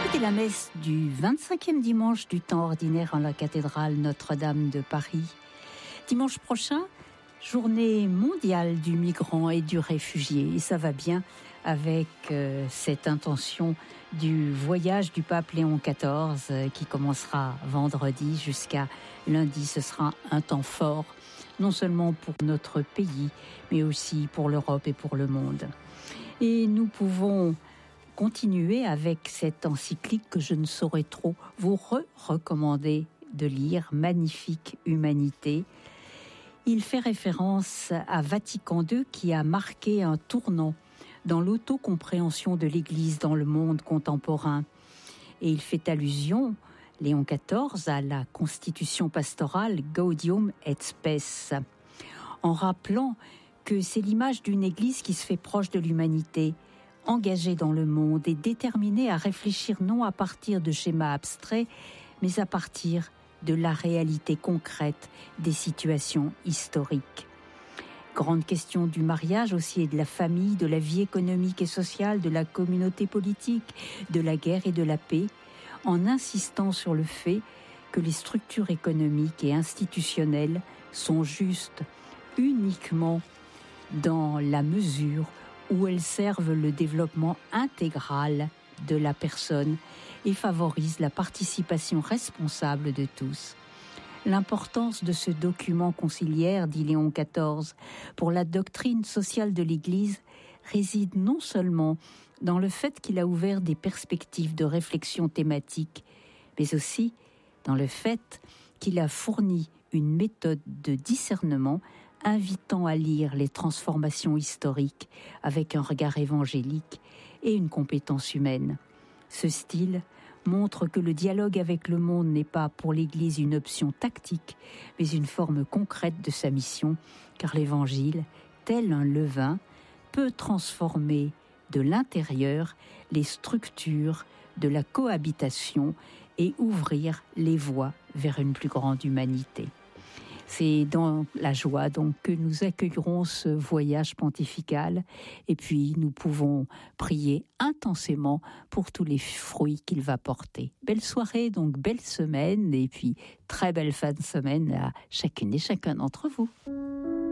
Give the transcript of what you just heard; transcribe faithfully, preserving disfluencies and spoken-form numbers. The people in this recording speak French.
C'était la messe du vingt-cinquième dimanche du temps ordinaire en la cathédrale Notre-Dame de Paris. Dimanche prochain, journée mondiale du migrant et du réfugié. Et ça va bien avec euh, cette intention du voyage du pape Léon quatorze euh, qui commencera vendredi jusqu'à lundi. Ce sera un temps fort, non seulement pour notre pays, mais aussi pour l'Europe et pour le monde. Et nous pouvons continuer avec cette encyclique que je ne saurais trop vous re recommander de lire, Magnifique Humanité. Il fait référence à Vatican deux qui a marqué un tournant dans l'autocompréhension de l'Église dans le monde contemporain. Et il fait allusion, Léon quatorze, à la constitution pastorale Gaudium et Spes, en rappelant que c'est l'image d'une Église qui se fait proche de l'humanité, engagée dans le monde et déterminée à réfléchir non à partir de schémas abstraits, mais à partir de la réalité concrète des situations historiques. Grande question du mariage aussi et de la famille, de la vie économique et sociale, de la communauté politique, de la guerre et de la paix, en insistant sur le fait que les structures économiques et institutionnelles sont justes uniquement dans la mesure où elles servent le développement intégral de la personne et favorisent la participation responsable de tous. L'importance de ce document conciliaire, dit Léon quatorze, pour la doctrine sociale de l'Église réside non seulement dans le fait qu'il a ouvert des perspectives de réflexion thématique, mais aussi dans le fait qu'il a fourni une méthode de discernement invitant à lire les transformations historiques avec un regard évangélique et une compétence humaine. Ce style montre que le dialogue avec le monde n'est pas pour l'Église une option tactique, mais une forme concrète de sa mission, car l'Évangile, tel un levain, peut transformer de l'intérieur les structures de la cohabitation et ouvrir les voies vers une plus grande humanité. C'est dans la joie donc que nous accueillerons ce voyage pontifical et puis nous pouvons prier intensément pour tous les fruits qu'il va porter. Belle soirée, donc belle semaine et puis très belle fin de semaine à chacune et chacun d'entre vous.